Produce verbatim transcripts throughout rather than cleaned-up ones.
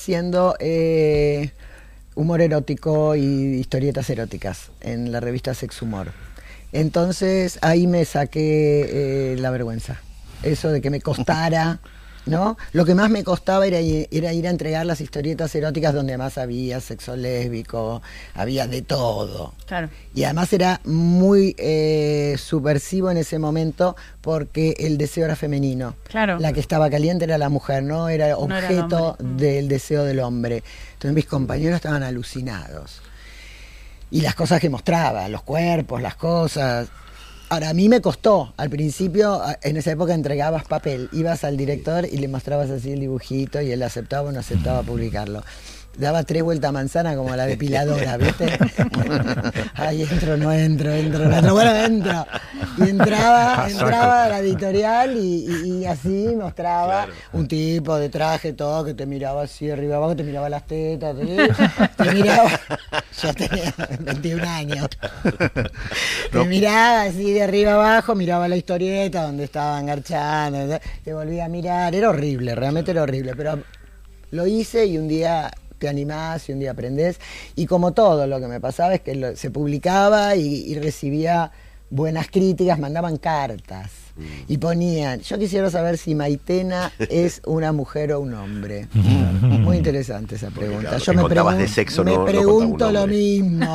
haciendo eh, humor erótico y historietas eróticas en la revista Sex Humor. Entonces ahí me saqué eh, la vergüenza. Eso de que me costara, ¿no? Lo que más me costaba era, era ir a entregar las historietas eróticas donde más había sexo lésbico, había de todo. Claro. Y además era muy eh, subversivo en ese momento porque el deseo era femenino. Claro. La que estaba caliente era la mujer, no era objeto no era del deseo del hombre. Entonces mis compañeros estaban alucinados. Y las cosas que mostraba, los cuerpos, las cosas. Ahora, a mí me costó. Al principio, en esa época entregabas papel, ibas al director y le mostrabas así el dibujito y él aceptaba o no aceptaba publicarlo. Daba tres vueltas a manzana como la depiladora, ¿viste? Ay, entro, no entro, entro, no entro, bueno, entro. Y entraba, entraba a la editorial y, y, y así mostraba claro. Un tipo de traje, todo, que te miraba así arriba abajo, te miraba las tetas, te, te miraba, yo tenía veintiún años, te miraba así de arriba abajo, miraba la historieta donde estaban garchando, te volvía a mirar, era horrible, realmente era horrible, pero lo hice y un día te animás y un día aprendés, y como todo lo que me pasaba es que lo, se publicaba y, y recibía buenas críticas, mandaban cartas mm. y ponían, yo quisiera saber si Maitena es una mujer o un hombre. Muy interesante esa pregunta. Claro, yo me, pregun de sexo, me no, pregunto no lo mismo.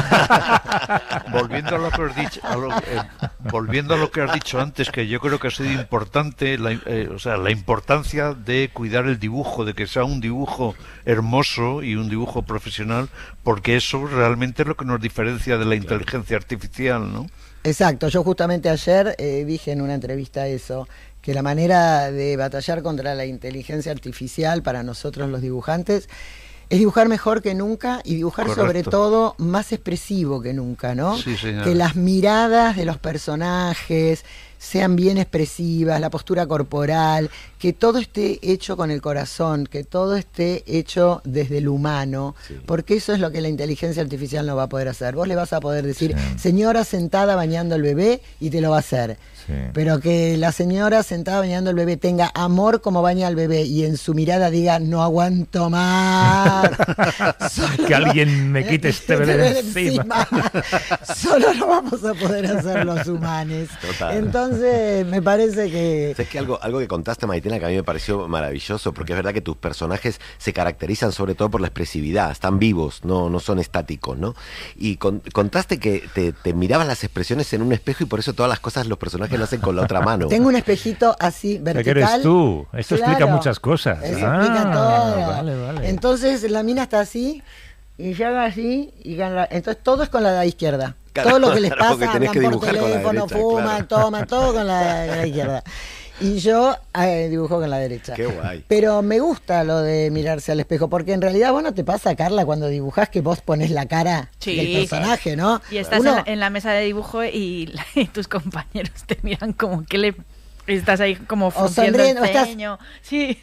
Volviendo a lo que has dicho, a lo, eh, volviendo a lo que has dicho antes, que yo creo que ha sido importante, la, eh, o sea, la importancia de cuidar el dibujo, de que sea un dibujo hermoso y un dibujo profesional, porque eso realmente es lo que nos diferencia de la inteligencia artificial, ¿no? Exacto, yo justamente ayer eh, dije en una entrevista eso, que la manera de batallar contra la inteligencia artificial para nosotros los dibujantes es dibujar mejor que nunca y dibujar Correcto. Sobre todo más expresivo que nunca, ¿no? Sí, que las miradas de los personajes sean bien expresivas, la postura corporal, que todo esté hecho con el corazón, que todo esté hecho desde el humano, sí. Porque eso es lo que la inteligencia artificial no va a poder hacer. Vos le vas a poder decir, sí. Señora sentada bañando al bebé, y te lo va a hacer. Sí. Pero que la señora sentada bañando al bebé tenga amor como baña al bebé y en su mirada diga, no aguanto más. Que alguien me quite este bebé de encima. encima. Solo lo vamos a poder hacer los humanos. Total. Entonces, me parece que... Es que algo, algo que contaste, Maitena, que a mí me pareció maravilloso, porque es verdad que tus personajes se caracterizan sobre todo por la expresividad, están vivos, no, no son estáticos, ¿no? Y con, contaste que te, te mirabas las expresiones en un espejo y por eso todas las cosas los personajes lo hacen con la otra mano. Tengo un espejito así vertical. ¿Qué eres tú? Esto claro, explica muchas cosas. Eso ah, explica todo. Vale, vale. Entonces la mina está así y yo hago así y la, entonces todo es con la de izquierda. Claro, todo lo que les pasa, claro, que hablan por teléfono, derecha, fuman, claro. Toman, todo con la, con la izquierda. Y yo eh, dibujo con la derecha. Qué guay. Pero me gusta lo de mirarse al espejo, porque en realidad vos no te pasa, Carla, cuando dibujás que vos pones la cara sí, del personaje, ¿no? Y estás Uno... en, la, en la mesa de dibujo y, y tus compañeros te miran como que le... Estás ahí como frunciendo el ceño. Estás... Sí.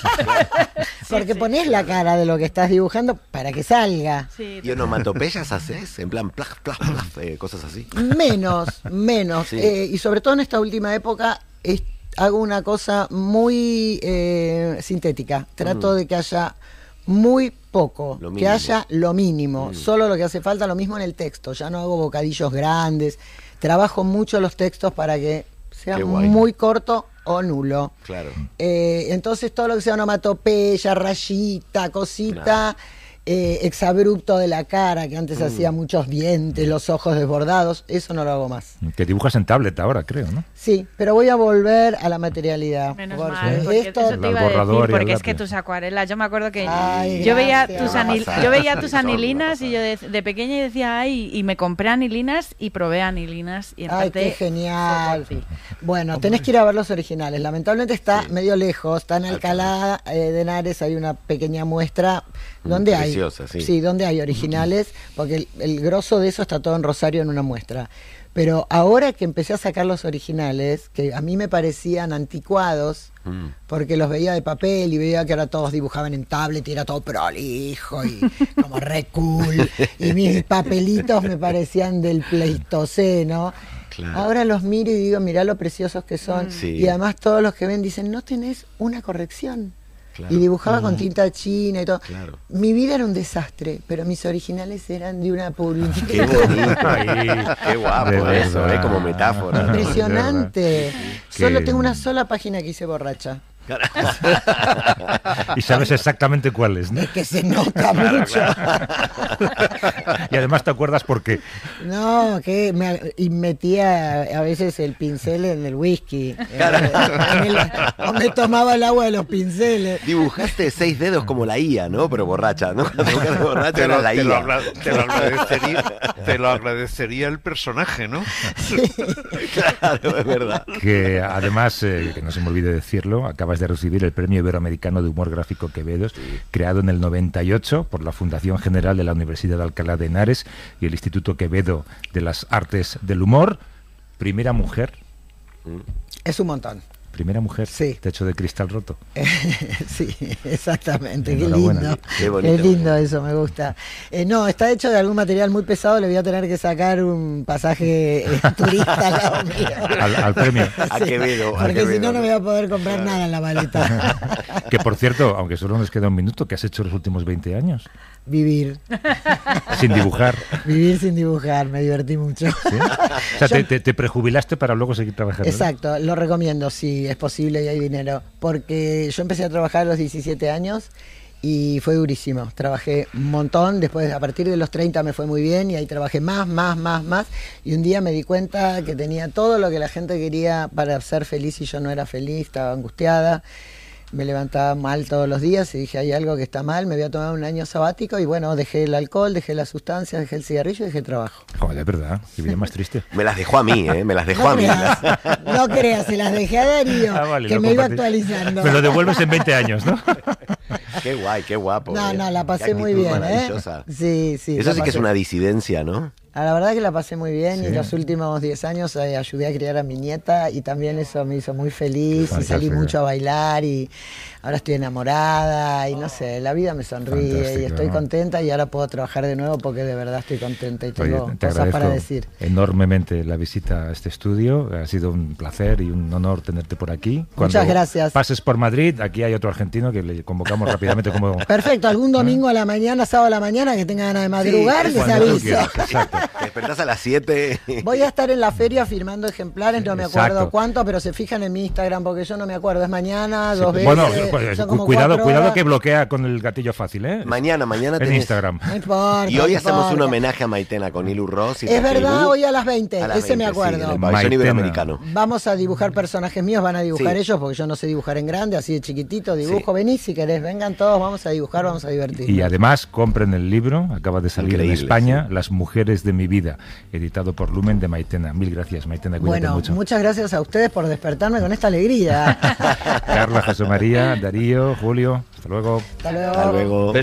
Porque sí, sí. Ponés la cara de lo que estás dibujando para que salga. Sí, ¿Y onomatopeyas haces? En plan, plaf, plaf, plaf, eh, cosas así. Menos, menos. Sí. Eh, y sobre todo en esta última época es, hago una cosa muy eh, sintética. Trato mm. de que haya muy poco, que haya lo mínimo. Mm. Solo lo que hace falta, lo mismo en el texto. Ya no hago bocadillos grandes. Trabajo mucho los textos para que sea muy corto o nulo. Claro. Eh, entonces todo lo que sea onomatopeya, rayita, cosita, eh, exabrupto de la cara, que antes mm. hacía muchos dientes, los ojos desbordados, eso no lo hago más. Que dibujas en tablet ahora, creo, ¿no? Sí, pero voy a volver a la materialidad. Menos porque mal, porque esto, eso te iba a decir, porque es que tus acuarelas, yo me acuerdo que ay, yo, gracias, veía tus anil, yo veía tus anilinas y yo de, de pequeña decía, ay, y me compré anilinas y probé anilinas. Y ay, qué genial. Bueno, tenés que ir a ver los originales. Lamentablemente está sí. medio lejos, está en Alcalá eh, de Henares, hay una pequeña muestra donde mm, hay, sí. sí, donde hay originales, porque el, el grosso de eso está todo en Rosario en una muestra. Pero ahora que empecé a sacar los originales, que a mí me parecían anticuados, mm. porque los veía de papel y veía que ahora todos dibujaban en tablet y era todo prolijo y como re cool, y mis papelitos me parecían del Pleistoceno. Claro. Ahora los miro y digo, mirá lo preciosos que son. Sí. Y además todos los que ven dicen, no tenés una corrección. claro. Y dibujaba mm. con tinta china y todo. Claro. Mi vida era un desastre, pero mis originales eran de una publicidad. Qué bonito. Ay, qué guapo de eso, ¿eh? Como metáfora. Impresionante. Solo tengo una sola página que hice borracha. Y sabes exactamente cuál es, ¿no? Es que se nota claro, mucho. Claro. Y además te acuerdas por qué. No, que me, y metía a veces el pincel en el whisky. Claro. En el, o me tomaba el agua de los pinceles. Dibujaste seis dedos como la I A, ¿no? Pero borracha, ¿no? Borracha te, lo, era la te, I A. Lo agra- te, lo agradecería, te lo agradecería el personaje, ¿no? Sí. Claro, es verdad. Que además, eh, que no se me olvide decirlo, acabas de recibir el Premio Iberoamericano de Humor Gráfico Quevedos, sí. creado en el noventa y ocho por la Fundación General de la Universidad de Alcalá de Henares y el Instituto Quevedo de las Artes del Humor. Primera mujer. Es un montón. Primera mujer, sí. Techo de cristal roto. Sí, exactamente, qué lindo. Qué bonito. Qué lindo eso, me gusta. Eh, no, está hecho de algún material muy pesado, le voy a tener que sacar un pasaje eh, turista al lado mío. Al, al premio. Sí, a Quevedo. Porque a Quevedo, si no, no ¿no? voy a poder comprar nada en la maleta. Que por cierto, aunque solo nos queda un minuto, ¿qué has hecho los últimos veinte años? Vivir. Sin dibujar. Vivir sin dibujar, me divertí mucho. ¿Sí? O sea, Yo, te, te, te prejubilaste para luego seguir trabajando. Exacto, ¿no? Lo recomiendo si es posible y hay dinero. Porque yo empecé a trabajar a los diecisiete años y fue durísimo. Trabajé un montón, después a partir de los treinta me fue muy bien y ahí trabajé más, más, más, más. Y un día me di cuenta que tenía todo lo que la gente quería para ser feliz y yo no era feliz, estaba angustiada. Me levantaba mal todos los días y dije, hay algo que está mal, me voy a tomar un año sabático y bueno, dejé el alcohol, dejé las sustancias, dejé el cigarrillo y dejé el trabajo. Joder, es verdad, qué vida más triste. Me las dejó a mí, ¿eh? Me las dejó no a mí. Creas, no creas, se las dejé a Darío, ah, vale, que me iba actualizando. Me lo devuelves en veinte años, ¿no? Qué guay, qué guapo. No, ¿eh? no, la pasé muy bien, ¿eh? Sí, sí. Eso sí que es una disidencia, ¿no? La verdad que la pasé muy bien sí. Y los últimos diez años eh, ayudé a criar a mi nieta y también eso me hizo muy feliz y salí mucho a bailar y ahora estoy enamorada y no sé, la vida me sonríe Fantástico, y estoy ¿no? contenta y ahora puedo trabajar de nuevo porque de verdad estoy contenta y tengo Oye, cosas para decir. Enormemente la visita a este estudio, ha sido un placer y un honor tenerte por aquí. Cuando Muchas gracias. Pases por Madrid, aquí hay otro argentino que le convocamos rápidamente como... Perfecto, algún domingo a la mañana, sábado a la mañana que tenga ganas de madrugar, sí, les aviso. Exacto. Te despertás a las siete. Voy a estar en la feria firmando ejemplares, no me acuerdo Exacto. cuánto, pero se fijan en mi Instagram porque yo no me acuerdo. Es mañana, sí, dos veces. Bueno, pues, cuidado, cuidado que bloquea con el gatillo fácil, ¿eh? Mañana, mañana en tenés... Instagram. No importa, y hoy no hacemos importa. un homenaje a Maitena con Ilu Ross. Y es verdad, tribu. Hoy a las veinte, a las ese veinte, me acuerdo. Sí, en el pabellón iberoamericano. Vamos a dibujar personajes míos, van a dibujar sí. ellos, porque yo no sé dibujar en grande, así de chiquitito, dibujo. Sí. Venís si querés, vengan todos, vamos a dibujar, vamos a divertirnos. Y además, compren el libro, acaba de salir Increíble, en España, sí. Las mujeres de mi vida, editado por Lumen de Maitena. Mil gracias, Maitena, cuídate bueno, mucho. Muchas gracias a ustedes por despertarme con esta alegría. Carla, José María, Darío, Julio, hasta luego. Hasta luego. Hasta luego.